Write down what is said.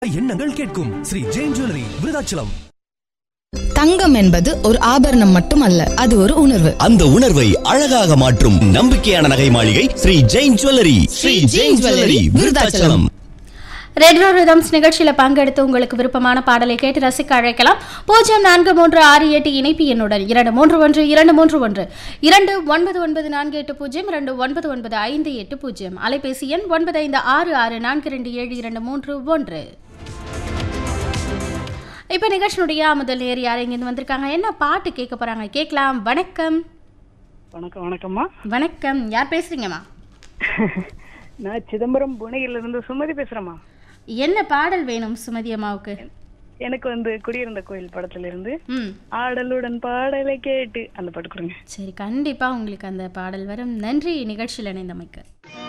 எண்ணங்கள் கேட்கும் ஸ்ரீ ஜெயின் ஜுவல்லரி விருதாச்சலம். தங்கம் என்பது ஒரு ஆபரணம் மட்டுமல்ல, அது ஒரு உணர்வு. அந்த உணர்வை அழகாக மாற்றும் நம்பிக்கையான நகை மாளிகை Sri Jain jewellery. Sri Jain jewellery Virudhachalam. Retro rhythms நிகழ்ச்சியில் பங்கெடுத்து உங்களுக்கு விருப்பமான பாடலை கேட்டு ரசிக்க அழைக்கலாம். 043668 இணைப்பு எண்ணுடன் 231231 299480 299580 அலைபேசி எண் 9566427231. இப்போ நிகழ்ச்சியுடைய முதல் நேர் யார் இங்கிருந்து வந்திருக்காங்க, என்ன பாட்டு கேட்க போறாங்க கேட்கலாம். வணக்கம். வணக்கம். வணக்கம்மா. வணக்கம், யார் பேசுறீங்கம்மா? நான் சிதம்பரம் புவனகிரிலிருந்து சுமதி பேசுறேம்மா. என்ன பாடல் வேணும் சுமதி அம்மாவுக்கு? எனக்கு குடியிருந்த கோயில் படத்துல இருந்து ஆடலுடன் பாடலை கேட்டு அந்த பாட்டு கொடுங்க. சரி, கண்டிப்பா உங்களுக்கு அந்த பாடல் வரும். நன்றி நிகழ்ச்சியில் இணைந்தமைக்கு.